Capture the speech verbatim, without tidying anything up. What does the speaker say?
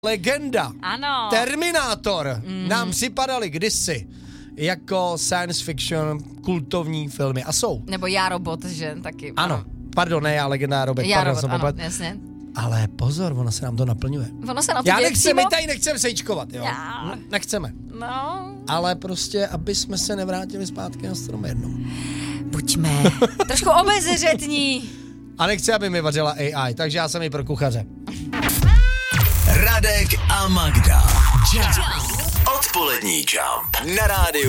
legenda. Ano. Terminátor mm. nám připadaly kdysi jako science fiction kultovní filmy a jsou. Nebo Já robot, že taky. Ano, ano. Pardon, ne, já legenda, já robot. Já pardon, robot, ano, poplet. jasně. Ale pozor, ono se nám to naplňuje. Ono se nám to Já děje nechcem, přímo. my tady nechcem sejčkovat, jo. Já. No, nechceme. No. Ale prostě, aby jsme se nevrátili zpátky na strom jednou. Buďme trošku obezřetní. A nechci, aby mi vařila A I, takže já jsem i pro kuchaře. Radek a Magda. Jump. Odpolední Jump na rádiu